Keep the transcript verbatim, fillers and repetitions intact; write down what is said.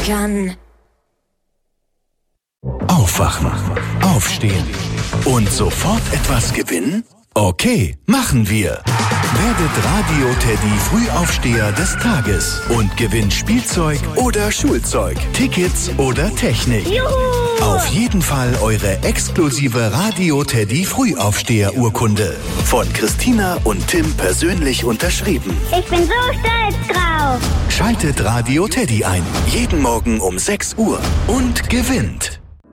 kann. Aufwachen, aufstehen und sofort etwas gewinnen? Okay, machen wir. Werdet Radio-Teddy Frühaufsteher des Tages und gewinnt Spielzeug oder Schulzeug, Tickets oder Technik. Juhu! Auf jeden Fall eure exklusive Radio-Teddy Frühaufsteher-Urkunde. Von Christina und Tim persönlich unterschrieben. Ich bin so stolz drauf. Schaltet Radio-Teddy ein. Jeden Morgen um sechs Uhr und gewinnt.